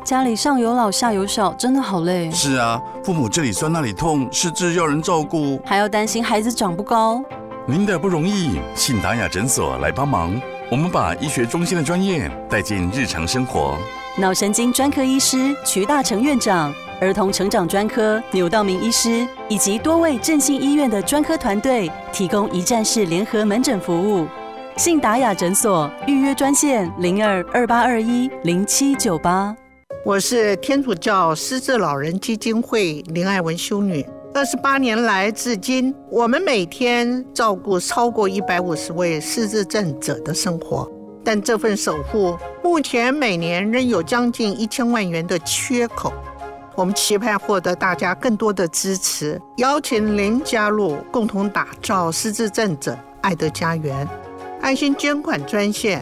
家里上有老下有小，真的好累。 是啊，父母这里酸那里痛，失智要人照顾， 还要担心孩子长不高。 您的不容易，信达雅诊所来帮忙。我们把医学中心的专业带进日常生活。 脑神经专科医师瞿大成院长，儿童成长专科牛道明医师，以及多位振兴医院的专科团队，提供一站式联合门诊服务。信达雅诊所预约专线02-2821-0798。 我是天主教失智老人基金会林爱文修女。28年来至今，我们每天照顾超过150位失智症者的生活，但这份守护目前每年仍有将近1000万元的缺口。我们期盼获得大家更多的支持，邀请您加入，共同打造失智症者爱的家园。爱心捐款专线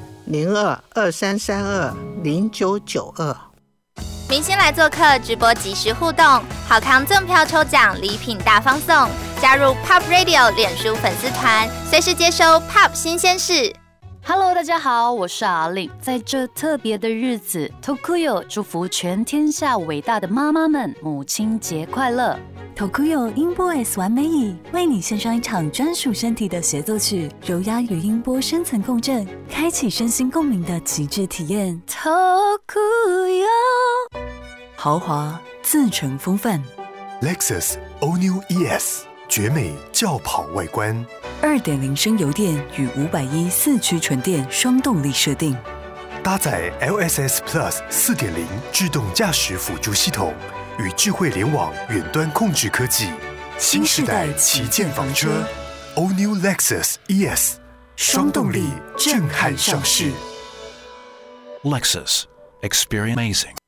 02-2332-0992。 明星来做客，直播即时互动，好康赠票抽奖，礼品大放送。加入 Pop Radio 脸书粉丝团，随时接收 Pop 新鲜事。 Hello， 大家好，我是阿令。在这特别的日子 ，Tokuyo 祝福全天下伟大的妈妈们母亲节快乐。 Tokuyo Invoice 完美椅为你献上一场专属身体的协奏曲，柔压与音波深层共振，开启身心共鸣的极致体验。 Tokuyo 豪华自成风范 Lexus All New ES 绝美轿跑外观 ，2.0升油电与510四驱纯电双动力设定， 搭载 LSS Plus 4.0 自动驾驶辅助系统与智慧联网远端控制科技，新时代旗舰房车 All New Lexus ES 双动力震撼上市。 Lexus, experience amazing.